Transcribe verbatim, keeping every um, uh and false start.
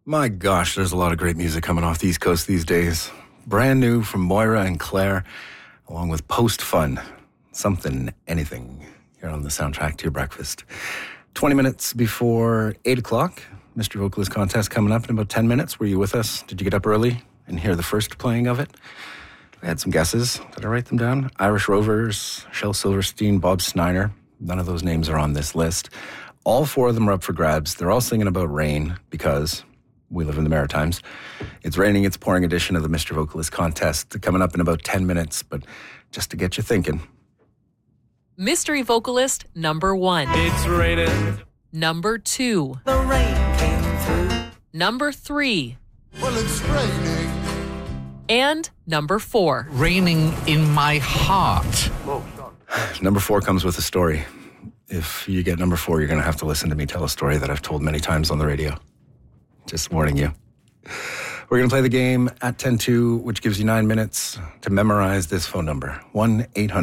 My gosh, there's a lot of great music coming off the East Coast these days. Brand new from Moira and Claire, along with Post Fun. Something, anything, here on the soundtrack to your breakfast. twenty minutes before eight o'clock, Mister Vocalist Contest coming up in about ten minutes. Were you with us? Did you get up early and hear the first playing of it? I had some guesses. Did I write them down? Irish Rovers, Shel Silverstein, Bob Snyder. None of those names are on this list. All four of them are up for grabs. They're all singing about rain because we live in the Maritimes. It's raining, it's pouring edition of the Mister Vocalist Contest coming up in about ten minutes, but just to get you thinking. Mystery vocalist number one. It's raining. Number two. The rain came through. Number three. Well, it's raining. And number four. Raining in my heart. Number four comes with a story. If you get number four, you're going to have to listen to me tell a story that I've told many times on the radio. Just warning you. We're going to play the game at ten two, which gives you nine minutes to memorize this phone number. one eight hundred